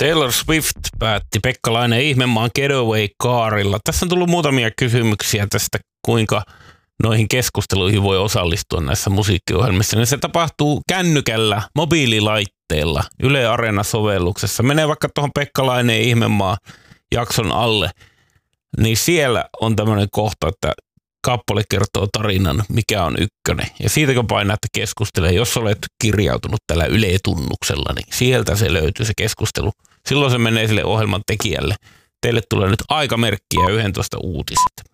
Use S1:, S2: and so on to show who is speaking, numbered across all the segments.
S1: Taylor Swift päätti Pekka Laine Ihmemaan Getaway-kaarilla. Tässä on tullut muutamia kysymyksiä tästä, kuinka noihin keskusteluihin voi osallistua näissä musiikkiohjelmissa. Se tapahtuu kännykällä, mobiililaitteella, Yle Areena-sovelluksessa. Menee vaikka tuohon Pekka Laineen Ihmemaa jakson alle, niin siellä on tämmöinen kohta, että kappale kertoo tarinan, mikä on ykkönen. Ja siitä kun painatte keskustelee, jos olet kirjautunut tällä Yle-tunnuksella, niin sieltä se löytyy se keskustelu. Silloin se menee sille ohjelman tekijälle. Teille tulee nyt aikamerkkiä 11 uutiset.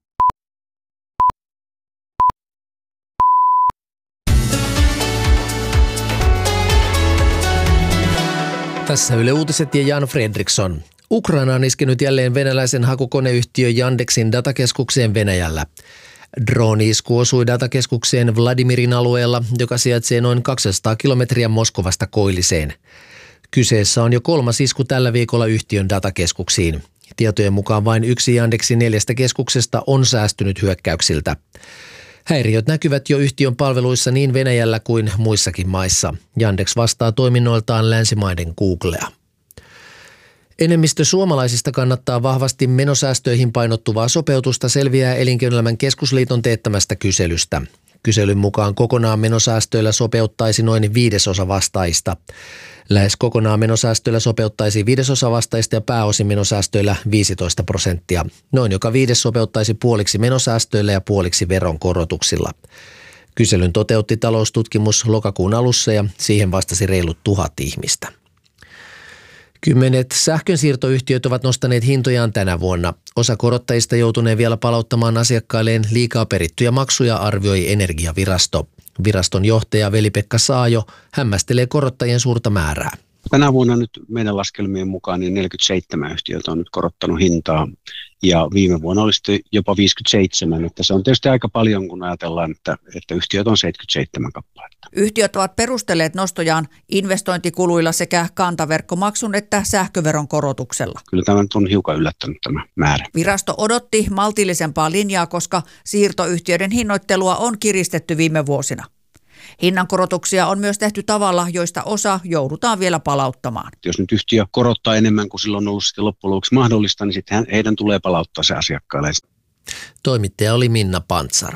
S2: Tässä Yle Uutiset ja Jan Fredriksson. Ukraina on iskenyt jälleen venäläisen hakukoneyhtiö Yandexin datakeskukseen Venäjällä. Drooni-isku osui datakeskukseen Vladimirin alueella, joka sijaitsee noin 200 kilometriä Moskovasta koilliseen. Kyseessä on jo 3. isku tällä viikolla yhtiön datakeskuksiin. Tietojen mukaan vain yksi Yandexin 4 keskuksesta on säästynyt hyökkäyksiltä. Häiriöt näkyvät jo yhtiön palveluissa niin Venäjällä kuin muissakin maissa. Yandex vastaa toiminnoiltaan länsimaiden Googlea. Enemmistö suomalaisista kannattaa vahvasti menosäästöihin painottuvaa sopeutusta, selviää Elinkeinoelämän keskusliiton teettämästä kyselystä. Kyselyn mukaan kokonaan menosäästöillä sopeuttaisi noin 1/5 vastaajista. Lähes kokonaan menosäästöillä sopeuttaisi 1/5 vastaajista ja pääosin menosäästöillä 15%. Noin joka 5 sopeuttaisi puoliksi menosäästöillä ja puoliksi veronkorotuksilla. Kyselyn toteutti Taloustutkimus lokakuun alussa ja siihen vastasi reilut 1000 ihmistä. 10 sähkönsiirtoyhtiöt ovat nostaneet hintojaan tänä vuonna. Osa korottajista joutunee vielä palauttamaan asiakkailleen liikaa perittyjä maksuja, arvioi Energiavirasto. Viraston johtaja Veli-Pekka Saajo hämmästelee korottajien suurta määrää.
S3: Tänä vuonna nyt meidän laskelmien mukaan niin 47 yhtiötä on nyt korottanut hintaa ja viime vuonna oli sitten jopa 57. Että se on tietysti aika paljon, kun ajatellaan, että yhtiöt on 77 kappaletta.
S4: Yhtiöt ovat perustelleet nostojaan investointikuluilla sekä kantaverkkomaksun että sähköveron korotuksella.
S3: Kyllä tämä nyt on hiukan yllättänyt tämä määrä.
S4: Virasto odotti maltillisempaa linjaa, koska siirtoyhtiöiden hinnoittelua on kiristetty viime vuosina. Hinnankorotuksia on myös tehty tavalla, joista osa joudutaan vielä palauttamaan.
S3: Jos nyt yhtiö korottaa enemmän kuin silloin on ollut sitten loppujen lopuksi mahdollista, niin sitten heidän tulee palauttaa se asiakkaille.
S2: Toimittaja oli Minna Pantsar.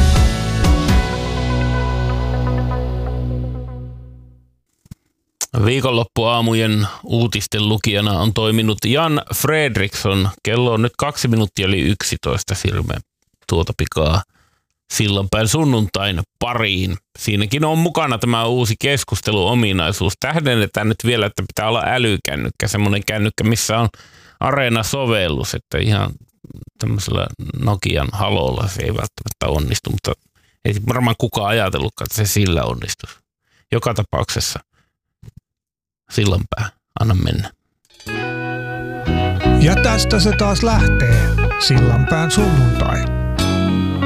S1: Viikonloppuaamujen uutisten lukijana on toiminut Jan Fredriksson. Kello on nyt 2 minuuttia yli 11. Siirrymme tuota pikaa Sillanpään sunnuntain pariin. Siinäkin on mukana tämä uusi keskusteluominaisuus. Tähdennetään nyt vielä, että pitää olla älykännykkä, semmoinen kännykkä, missä on Areena-sovellus, että ihan tämmöisellä Nokian halolla se ei välttämättä onnistu, mutta ei varmaan kukaan ajatellutkaan, että se sillä onnistuu. Joka tapauksessa Sillanpää, anna mennä.
S5: Ja tästä se taas lähtee, Sillanpään sunnuntai.